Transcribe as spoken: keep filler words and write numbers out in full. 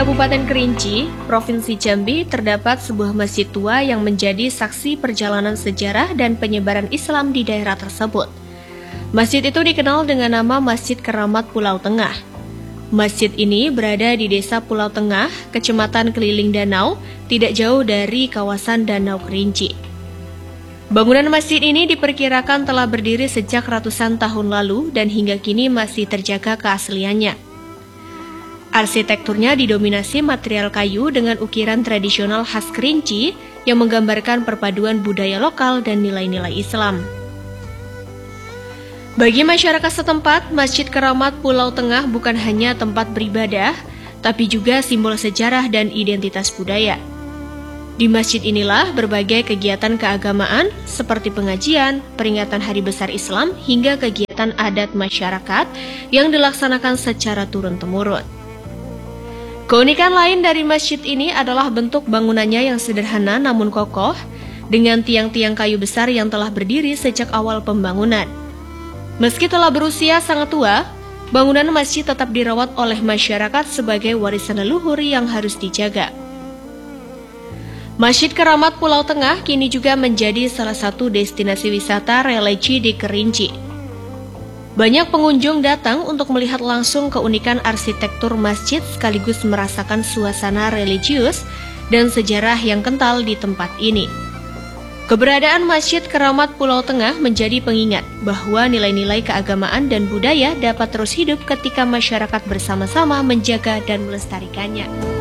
Kabupaten Kerinci, Provinsi Jambi, terdapat sebuah masjid tua yang menjadi saksi perjalanan sejarah dan penyebaran Islam di daerah tersebut. Masjid itu dikenal dengan nama Masjid Keramat Pulau Tengah. Masjid ini berada di Desa Pulau Tengah, Kecamatan Keliling Danau, tidak jauh dari kawasan Danau Kerinci. Bangunan masjid ini diperkirakan telah berdiri sejak ratusan tahun lalu dan hingga kini masih terjaga keasliannya. Arsitekturnya didominasi material kayu dengan ukiran tradisional khas Kerinci yang menggambarkan perpaduan budaya lokal dan nilai-nilai Islam. Bagi masyarakat setempat, Masjid Keramat Pulau Tengah bukan hanya tempat beribadah, tapi juga simbol sejarah dan identitas budaya. Di masjid inilah berbagai kegiatan keagamaan seperti pengajian, peringatan Hari Besar Islam, hingga kegiatan adat masyarakat yang dilaksanakan secara turun-temurun. Keunikan lain dari masjid ini adalah bentuk bangunannya yang sederhana namun kokoh, dengan tiang-tiang kayu besar yang telah berdiri sejak awal pembangunan. Meski telah berusia sangat tua, bangunan masjid tetap dirawat oleh masyarakat sebagai warisan leluhur yang harus dijaga. Masjid Keramat Pulau Tengah kini juga menjadi salah satu destinasi wisata religi di Kerinci. Banyak pengunjung datang untuk melihat langsung keunikan arsitektur masjid sekaligus merasakan suasana religius dan sejarah yang kental di tempat ini. Keberadaan Masjid Keramat Pulau Tengah menjadi pengingat bahwa nilai-nilai keagamaan dan budaya dapat terus hidup ketika masyarakat bersama-sama menjaga dan melestarikannya.